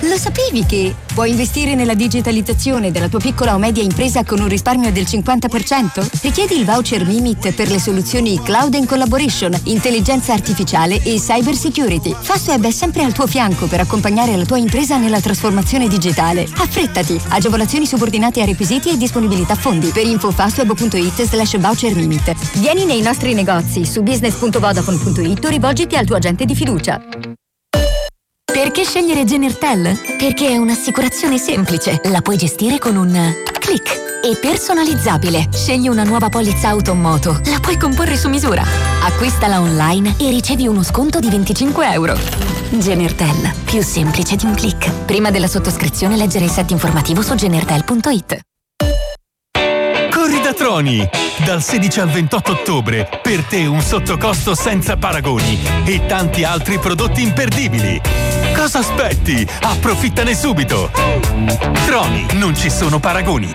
Lo sapevi che puoi investire nella digitalizzazione della tua piccola o media impresa con un risparmio del 50%? Richiedi il voucher Mimit per le soluzioni Cloud and Collaboration, intelligenza artificiale e cyber security. Fastweb è sempre al tuo fianco per accompagnare la tua impresa nella trasformazione digitale. Affrettati! Agevolazioni subordinate a requisiti e disponibilità fondi. Per info fastweb.it/voucher Mimit. Vieni nei nostri negozi su business.vodafone.it o rivolgiti al tuo agente di fiducia. Perché scegliere Genertel? Perché è un'assicurazione semplice. La puoi gestire con un click e personalizzabile. Scegli una nuova polizza auto o moto. La puoi comporre su misura. Acquistala online e ricevi uno sconto di €25. Genertel, più semplice di un click. Prima della sottoscrizione leggere il set informativo su genertel.it. Corri da Troni! Dal 16 al 28 ottobre, per te un sottocosto senza paragoni e tanti altri prodotti imperdibili. Cosa aspetti? Approfittane subito! Troni, non ci sono paragoni.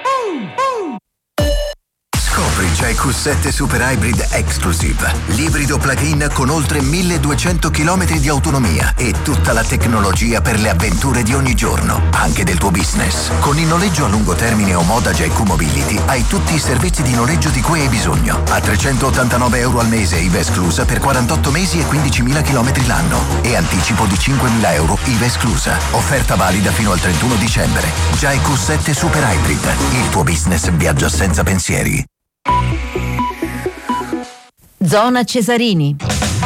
Scopri già il Q7 Super Hybrid Exclusive, l'ibrido plug-in con oltre 1200 km di autonomia e tutta la tecnologia per le avventure di ogni giorno, anche del tuo business. Con il noleggio a lungo termine o Moda Q Mobility hai tutti i servizi di noleggio di cui hai bisogno. A €389 al mese IVA esclusa per 48 mesi e 15.000 km l'anno e anticipo di €5.000 IVA esclusa. Offerta valida fino al 31 dicembre. Già il Q7 Super Hybrid, il tuo business viaggia senza pensieri. Zona Cesarini.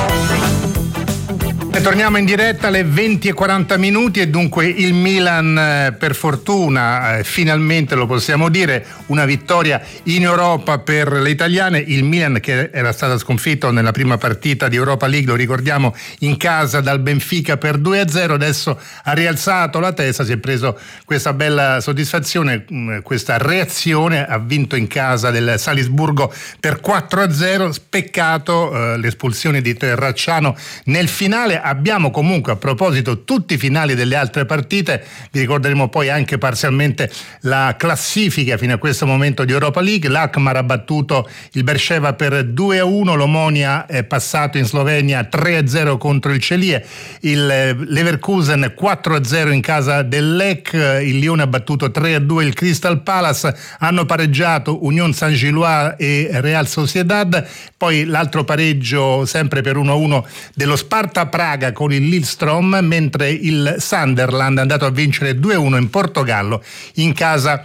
E torniamo in diretta alle 20:40 e dunque il Milan, per fortuna, finalmente lo possiamo dire, una vittoria in Europa per le italiane. Il Milan, che era stato sconfitto nella prima partita di Europa League, lo ricordiamo, in casa dal Benfica per 2-0, adesso ha rialzato la testa, si è preso questa bella soddisfazione, questa reazione, ha vinto in casa del Salisburgo per 4-0, peccato l'espulsione di Terracciano nel finale. Abbiamo comunque, a proposito, tutti i finali delle altre partite, vi ricorderemo poi anche parzialmente la classifica fino a questo momento di Europa League. L'Alkmaar ha battuto il Beersheva per 2-1, l'Omonia è passato in Slovenia 3-0 contro il Celie, il Leverkusen 4-0 in casa del Lech, il Lione ha battuto 3-2 il Crystal Palace, hanno pareggiato Union Saint-Gilloise e Real Sociedad, poi l'altro pareggio sempre per 1-1 dello Sparta Praga con il Lillestrøm, mentre il Sunderland è andato a vincere 2-1 in Portogallo in casa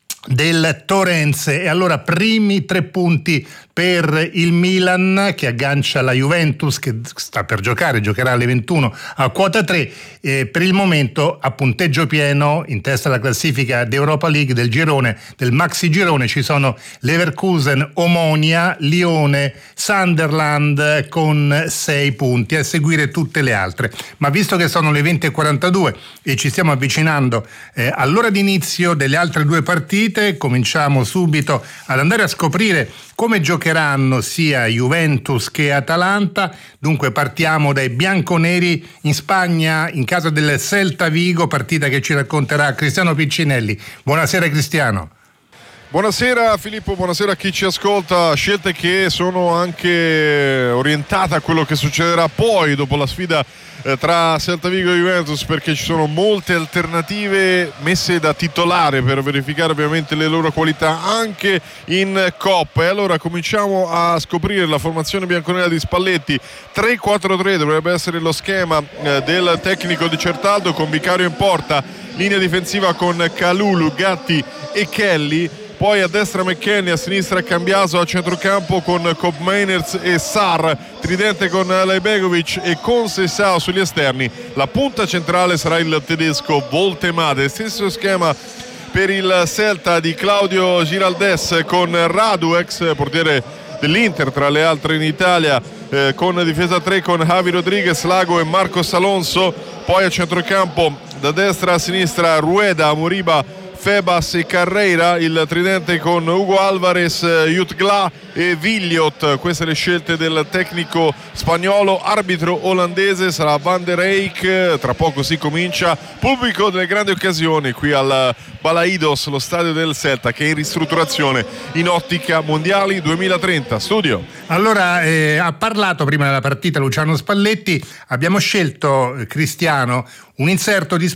del Torrense. E allora primi 3 punti per il Milan, che aggancia la Juventus, che sta per giocherà alle 21 a quota 3, per il momento a punteggio pieno in testa alla classifica d'Europa League del girone, del maxi girone. Ci sono Leverkusen, Omonia, Lione, Sunderland con 6 punti, a seguire tutte le altre. Ma visto che sono le 20:42 e ci stiamo avvicinando all'ora di inizio delle altre 2 partite, cominciamo subito ad andare a scoprire come giocheranno sia Juventus che Atalanta. Dunque partiamo dai bianconeri in Spagna, in casa del Celta Vigo, partita che ci racconterà Cristiano Piccinelli. Buonasera Cristiano. Buonasera Filippo, buonasera a chi ci ascolta. Scelte che sono anche orientate a quello che succederà poi dopo la sfida tra Celta Vigo e Juventus, perché ci sono molte alternative messe da titolare per verificare ovviamente le loro qualità anche in Coppa. E allora cominciamo a scoprire la formazione bianconera di Spalletti. 3-4-3 dovrebbe essere lo schema del tecnico di Certaldo, con Vicario in porta, linea difensiva con Kalulu, Gatti e Kelly. Poi a destra McKennie, a sinistra Cambiaso, a centrocampo con Cobb Meinerz e Sarr, tridente con Lejbegovic e con Sessao sugli esterni. La punta centrale sarà il tedesco Voltemade. Stesso schema per il Celta di Claudio Giraldes, con Radu, ex portiere dell'Inter tra le altre in Italia, con difesa 3 con Javi Rodriguez, Lago e Marcos Alonso. Poi a centrocampo da destra a sinistra Rueda, Moriba, Febas e Carreira, il tridente con Hugo Alvarez, Jutgla e Williot. Queste le scelte del tecnico spagnolo. Arbitro olandese sarà Van der Eyck. Tra poco si comincia. Pubblico delle grandi occasioni qui al Balaidos, lo stadio del Celta, che è in ristrutturazione in ottica mondiali 2030. Studio. Allora, ha parlato prima della partita Luciano Spalletti. Abbiamo scelto, Cristiano, un inserto di